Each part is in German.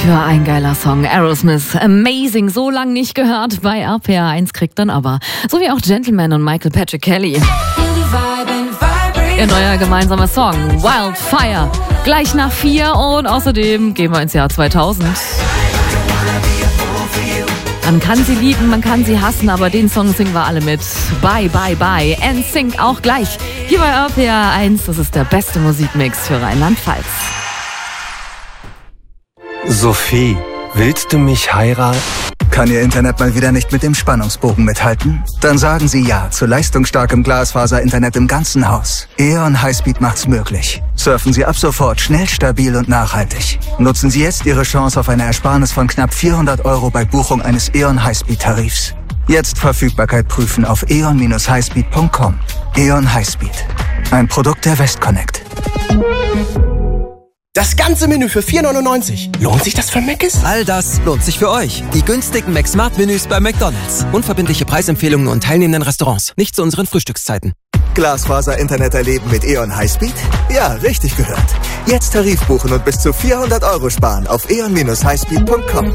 für ein geiler Song. Aerosmith, Amazing, so lange nicht gehört. Bei RPA 1 kriegt dann aber. So wie auch Gentleman und Michael Patrick Kelly. Ihr neuer gemeinsamer Song, Wildfire. Gleich nach 4 und außerdem gehen wir ins Jahr 2000. Man kann sie lieben, man kann sie hassen, aber den Song singen wir alle mit. Bye, bye, bye. NSYNC auch gleich. Hier bei RPA 1, das ist der beste Musikmix für Rheinland-Pfalz. Sophie, willst du mich heiraten? Kann Ihr Internet mal wieder nicht mit dem Spannungsbogen mithalten? Dann sagen Sie ja zu leistungsstarkem Glasfaser-Internet im ganzen Haus. E.ON Highspeed macht's möglich. Surfen Sie ab sofort schnell, stabil und nachhaltig. Nutzen Sie jetzt Ihre Chance auf eine Ersparnis von knapp 400 € bei Buchung eines E.ON Highspeed-Tarifs. Jetzt Verfügbarkeit prüfen auf eon-highspeed.com. E.ON Highspeed. Ein Produkt der Westconnect. Das ganze Menü für 4,99 €. Lohnt sich das für Mc's? All das lohnt sich für euch. Die günstigen McSmart-Menüs bei McDonald's. Unverbindliche Preisempfehlungen und teilnehmenden Restaurants. Nicht zu unseren Frühstückszeiten. Glasfaser-Internet erleben mit E.ON Highspeed? Ja, richtig gehört. Jetzt Tarif buchen und bis zu 400 € sparen auf eon-highspeed.com.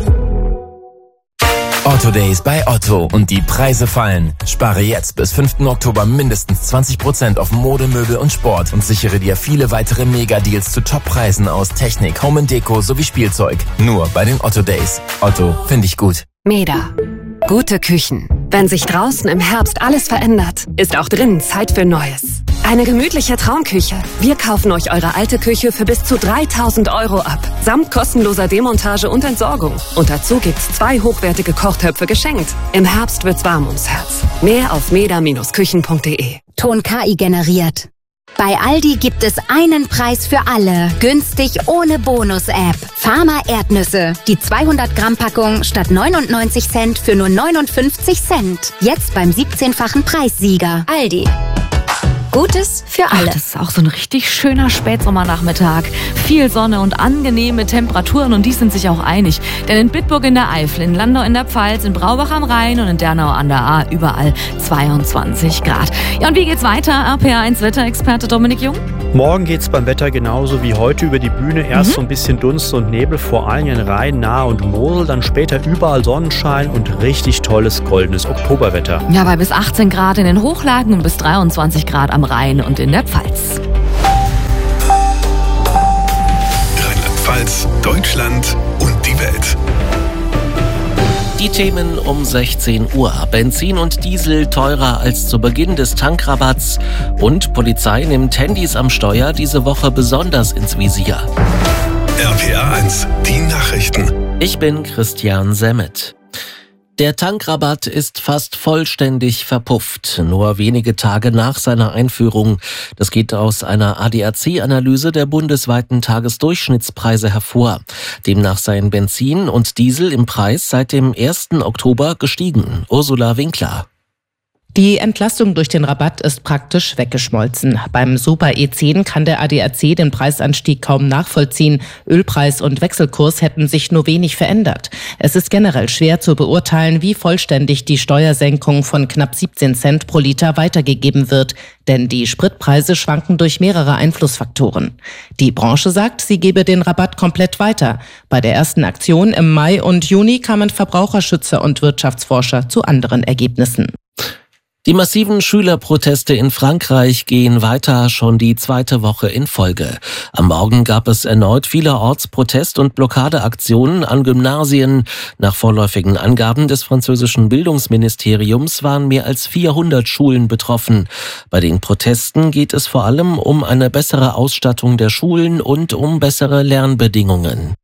Otto Days bei Otto und die Preise fallen. Spare jetzt bis 5. Oktober mindestens 20% auf Mode, Möbel und Sport und sichere dir viele weitere Mega-Deals zu Top-Preisen aus Technik, Home & Deko sowie Spielzeug. Nur bei den Otto Days. Otto, finde ich gut. Meda. Gute Küchen. Wenn sich draußen im Herbst alles verändert, ist auch drinnen Zeit für Neues. Eine gemütliche Traumküche. Wir kaufen euch eure alte Küche für bis zu 3.000 € ab. Samt kostenloser Demontage und Entsorgung. Und dazu gibt's 2 hochwertige Kochtöpfe geschenkt. Im Herbst wird's warm ums Herz. Mehr auf meda-küchen.de. Ton KI generiert. Bei Aldi gibt es einen Preis für alle. Günstig ohne Bonus-App. Farmer Erdnüsse. Die 200-Gramm-Packung statt 99 Cent für nur 59 Cent. Jetzt beim 17-fachen Preissieger. Aldi. Gutes für alle. Das ist auch so ein richtig schöner Spätsommernachmittag. Viel Sonne und angenehme Temperaturen und die sind sich auch einig. Denn in Bitburg in der Eifel, in Landau in der Pfalz, in Braubach am Rhein und in Dernau an der Ahr überall 22 Grad. Ja, und wie geht's weiter? RPA1 Wetterexperte Dominik Jung. Morgen geht's beim Wetter genauso wie heute über die Bühne. Erst so ein bisschen Dunst und Nebel, vor allem in Rhein, Nahe und Mosel. Dann später überall Sonnenschein und richtig tolles goldenes Oktoberwetter. Ja, bei bis 18 Grad in den Hochlagen und bis 23 Grad am Rhein und in der Pfalz. Rheinland-Pfalz, Deutschland und die Welt. Die Themen um 16 Uhr. Benzin und Diesel teurer als zu Beginn des Tankrabatts. Und Polizei nimmt Handys am Steuer diese Woche besonders ins Visier. RPA 1, die Nachrichten. Ich bin Christian Semmet. Der Tankrabatt ist fast vollständig verpufft, nur wenige Tage nach seiner Einführung. Das geht aus einer ADAC-Analyse der bundesweiten Tagesdurchschnittspreise hervor. Demnach seien Benzin und Diesel im Preis seit dem 1. Oktober gestiegen. Ursula Winkler. Die Entlastung durch den Rabatt ist praktisch weggeschmolzen. Beim Super E10 kann der ADAC den Preisanstieg kaum nachvollziehen. Ölpreis und Wechselkurs hätten sich nur wenig verändert. Es ist generell schwer zu beurteilen, wie vollständig die Steuersenkung von knapp 17 Cent pro Liter weitergegeben wird. Denn die Spritpreise schwanken durch mehrere Einflussfaktoren. Die Branche sagt, sie gebe den Rabatt komplett weiter. Bei der ersten Aktion im Mai und Juni kamen Verbraucherschützer und Wirtschaftsforscher zu anderen Ergebnissen. Die massiven Schülerproteste in Frankreich gehen weiter, schon die 2. Woche in Folge. Am Morgen gab es erneut vielerorts Protest- und Blockadeaktionen an Gymnasien. Nach vorläufigen Angaben des französischen Bildungsministeriums waren mehr als 400 Schulen betroffen. Bei den Protesten geht es vor allem um eine bessere Ausstattung der Schulen und um bessere Lernbedingungen.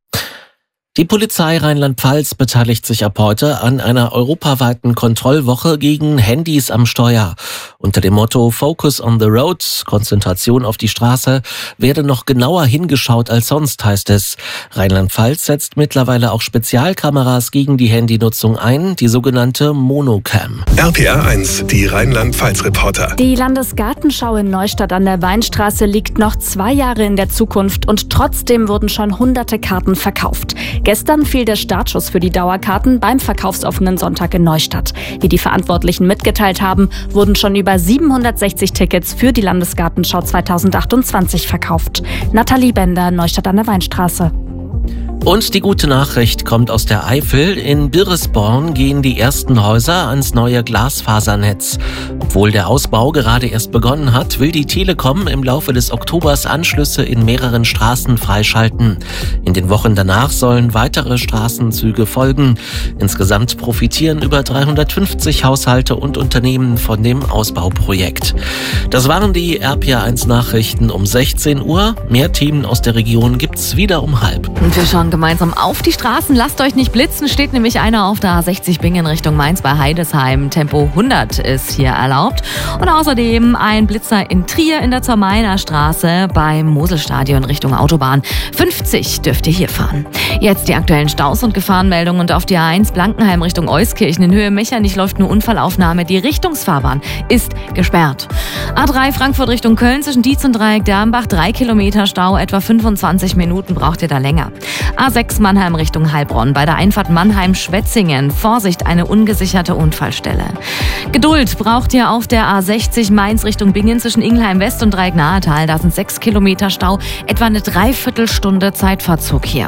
Die Polizei Rheinland-Pfalz beteiligt sich ab heute an einer europaweiten Kontrollwoche gegen Handys am Steuer. Unter dem Motto Focus on the Road, Konzentration auf die Straße, werde noch genauer hingeschaut als sonst, heißt es. Rheinland-Pfalz setzt mittlerweile auch Spezialkameras gegen die Handynutzung ein, die sogenannte Monocam. RPA 1, die Rheinland-Pfalz-Reporter. Die Landesgartenschau in Neustadt an der Weinstraße liegt noch 2 Jahre in der Zukunft und trotzdem wurden schon hunderte Karten verkauft. Gestern fiel der Startschuss für die Dauerkarten beim verkaufsoffenen Sonntag in Neustadt. Wie die Verantwortlichen mitgeteilt haben, wurden schon über 760 Tickets für die Landesgartenschau 2028 verkauft. Nathalie Bender, Neustadt an der Weinstraße. Und die gute Nachricht kommt aus der Eifel. In Birresborn gehen die ersten Häuser ans neue Glasfasernetz. Obwohl der Ausbau gerade erst begonnen hat, will die Telekom im Laufe des Oktobers Anschlüsse in mehreren Straßen freischalten. In den Wochen danach sollen weitere Straßenzüge folgen. Insgesamt profitieren über 350 Haushalte und Unternehmen von dem Ausbauprojekt. Das waren die RPA1 Nachrichten um 16 Uhr. Mehr Themen aus der Region gibt's wieder um 12:30. Und wir schauen gemeinsam auf die Straßen. Lasst euch nicht blitzen, steht nämlich einer auf der A60 Bingen Richtung Mainz bei Heidesheim. Tempo 100 ist hier erlaubt. Und außerdem ein Blitzer in Trier in der Zermainer Straße beim Moselstadion Richtung Autobahn. 50 dürft ihr hier fahren. Jetzt die aktuellen Staus und Gefahrenmeldungen. Und auf die A1 Blankenheim Richtung Euskirchen in Höhe Mechernich läuft eine Unfallaufnahme. Die Richtungsfahrbahn ist gesperrt. A3 Frankfurt Richtung Köln zwischen Dietz und Dreieck Dernbach 3 Kilometer Stau, etwa 25 Minuten braucht ihr da länger. A6 Mannheim Richtung Heilbronn bei der Einfahrt Mannheim-Schwetzingen. Vorsicht, eine ungesicherte Unfallstelle. Geduld braucht ihr auf der A60 Mainz Richtung Bingen zwischen Ingelheim West und Dreieck Nahetal. Da sind 6 Kilometer Stau, etwa eine Dreiviertelstunde Zeitverzug hier.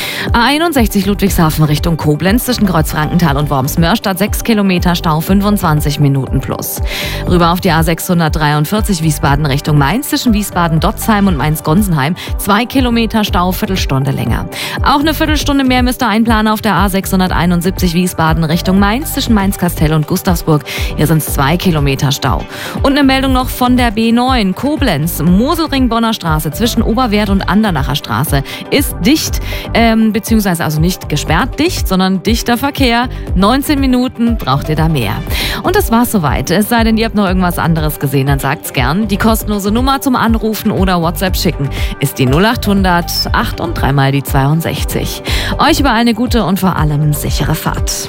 A61 Ludwigshafen Richtung Koblenz zwischen Kreuz Frankenthal und Worms-Mörstadt 6 Kilometer Stau, 25 Minuten plus. Rüber auf die A643 Wiesbaden Richtung Mainz zwischen Wiesbaden-Dotzheim und Mainz-Gonsenheim 2 Kilometer Stau, Viertelstunde länger. Auch eine Viertelstunde mehr müsst ihr einplanen auf der A671 Wiesbaden Richtung Mainz zwischen Mainz-Kastell und Gustavsburg. Hier sind es 2 Kilometer Stau. Und eine Meldung noch von der B9 Koblenz, Moselring-Bonner Straße zwischen Oberwerth und Andernacher Straße ist dicht, beziehungsweise also nicht gesperrt dicht, sondern dichter Verkehr. 19 Minuten braucht ihr da mehr. Und das war's soweit. Es sei denn, ihr habt noch irgendwas anderes gesehen, dann sagt's gern. Die kostenlose Nummer zum Anrufen oder WhatsApp schicken ist die 0800 8 und 3 mal die 62. Euch über eine gute und vor allem sichere Fahrt.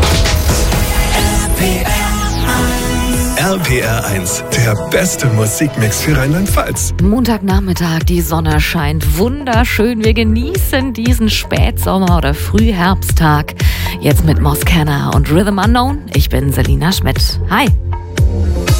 RPR1, der beste Musikmix für Rheinland-Pfalz. Montagnachmittag, die Sonne scheint wunderschön. Wir genießen diesen Spätsommer- oder Frühherbsttag. Jetzt mit Moskana und Rhythm Unknown. Ich bin Selina Schmidt. Hi.